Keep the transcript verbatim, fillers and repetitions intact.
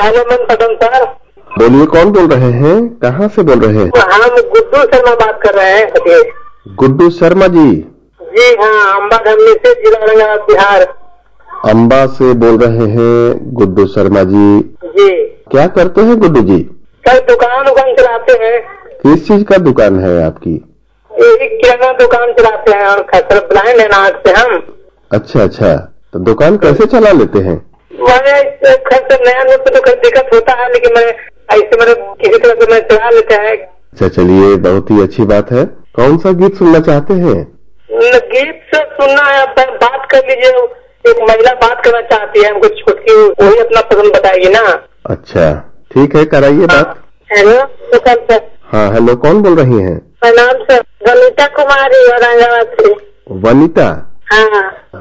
Hello ma'am पदम sir. बोलिए, कौन बोल रहे हैं, कहाँ से बोल रहे हैं? हम गुड्डू शर्मा बात कर रहे हैं। गुड्डू शर्मा जी? जी हाँ, अम्बा धमनी से, जिला औरंगाबाद, बिहार। अम्बा से बोल रहे हैं गुड्डू शर्मा जी? जी। क्या करते हैं गुड्डू जी? सर दुकान उकान चलाते हैं। किस चीज का दुकान है आपकी? यही किराना दुकान चलाते हैं और खतर ब्लाइंड है नाक से हम। अच्छा अच्छा, तो दुकान कैसे चला लेते हैं? मैंने खर्च नया नोट पे तो खर्च दिक्कत होता है, लेकिन मैं ऐसे मैंने किसी तरह से मैं चला लेते हैं। अच्छा चलिए, बहुत ही अच्छी बात है। कौन सा गीत सुनना चाहते हैं? गीत से सुनना है, आप बात कर लीजिए। एक महिला बात करना चाहती है हमको छुटकी, वही अपना पसंद बताएगी ना। अच्छा ठीक है, कराइए बात। Hello sir. हाँ हेलो, कौन बोल रही हैं? प्रणाम सर, वनिता कुमारी औरंगाबाद से। वनिता? हाँ।